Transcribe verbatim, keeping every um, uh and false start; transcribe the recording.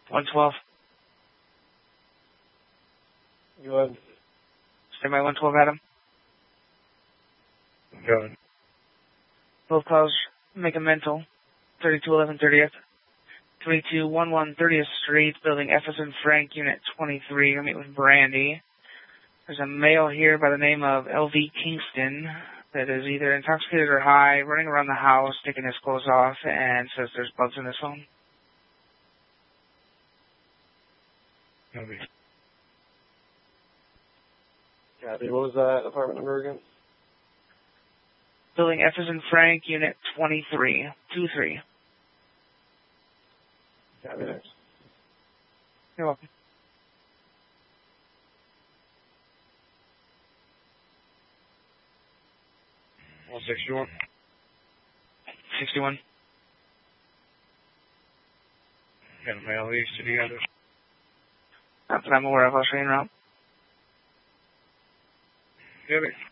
one twelve. Go ahead. Stay by one twelve, Adam. Go ahead. Both calls, make a mental. thirty-two eleven thirtieth. three two one one thirtieth Street, building F as in Frank, unit twenty-three. I'll meet with Brandy. There's a male here by the name of L V Kingston that is either intoxicated or high, running around the house, taking his clothes off, and says there's bugs in his home. Copy. Copy. What was that apartment number again? Building F as in Frank, unit twenty-three. two three. Copy, next. You're welcome. one sixty-one. sixty-one. Got a mail these to the others. Not that I'm aware of. I'll show you around. Copy.